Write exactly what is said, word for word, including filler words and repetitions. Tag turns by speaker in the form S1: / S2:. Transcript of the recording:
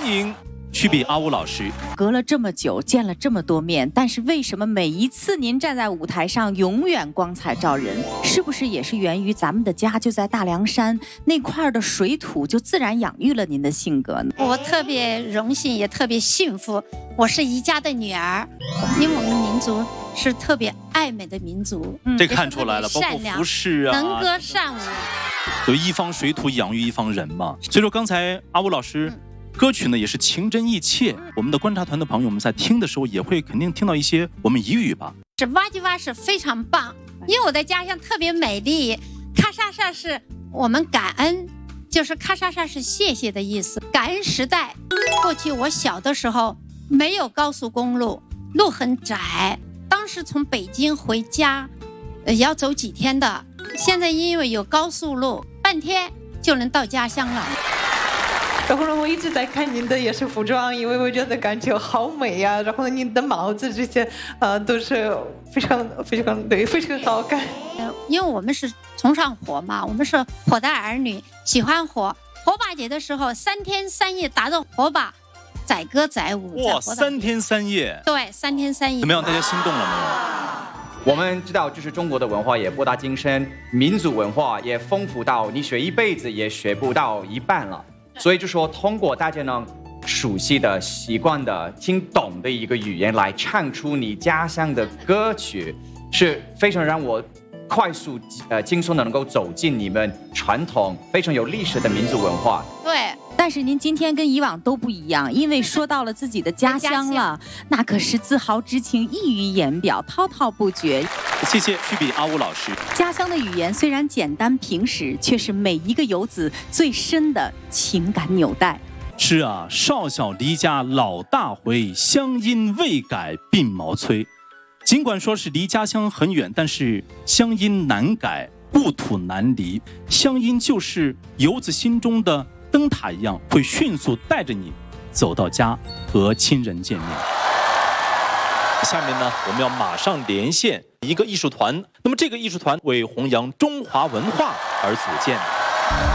S1: 迎曲笔阿乌老师。
S2: 隔了这么久，见了这么多面，但是为什么每一次您站在舞台上永远光彩照人？是不是也是源于咱们的家就在大凉山那块的水土，就自然养育了您的性格呢？
S3: 我特别荣幸，也特别幸福，我是宜家的女儿，因为我们民族是特别爱美的民族，
S1: 嗯、这看出来了，包括服饰啊，
S3: 能歌善舞，
S1: 有一方水土养育一方人嘛。所以说，刚才阿乌老师。嗯歌曲呢也是情真意切，我们的观察团的朋友们在听的时候也会肯定听到一些我们彝语吧。
S3: 是哇唧哇是非常棒，因为我的家乡特别美丽。咔嚓嚓是我们感恩，就是咔嚓嚓是谢谢的意思。感恩时代，过去我小的时候没有高速公路，路很窄，当时从北京回家，呃要走几天的。现在因为有高速路，半天就能到家乡了。
S4: 然后呢，我一直在看您的也是服装，因为我觉得感觉好美呀、啊。然后呢，您的帽子这些，呃，都是非常非常对，非常好看。
S3: 因为我们是崇尚火嘛，我们是火的儿女，喜欢火。火把节的时候，三天三夜打着火把，载歌载舞。
S1: 哇，三天三夜。
S3: 对，三天三夜。
S1: 怎么样？大家心动了
S5: 没有？我们知道，就是中国的文化也博大精深，民族文化也丰富到你学一辈子也学不到一半了。所以就说，通过大家呢熟悉的、习惯的、听懂的一个语言来唱出你家乡的歌曲，是非常让我快速、呃轻松的能够走进你们传统、非常有历史的民族文化。
S3: 对。
S2: 但是您今天跟以往都不一样，因为说到了自己的家乡了，那可是自豪之情溢于言表，滔滔不绝。
S1: 谢谢曲笔阿乌老师。
S2: 家乡的语言虽然简单平实，却是每一个游子最深的情感纽带。
S1: 是啊，少小离家老大回，乡音未改鬓毛衰。尽管说是离家乡很远，但是乡音难改，故土难离。乡音就是游子心中的灯塔一样，会迅速带着你走到家和亲人见面。下面呢，我们要马上连线一个艺术团，那么这个艺术团为弘扬中华文化而组建。